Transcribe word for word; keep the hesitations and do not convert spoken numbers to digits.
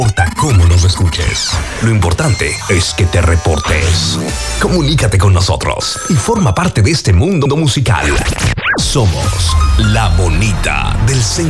importa cómo nos escuches. Lo importante es que te reportes. Comunícate con nosotros y forma parte de este mundo musical. Somos La Bonita del Centro.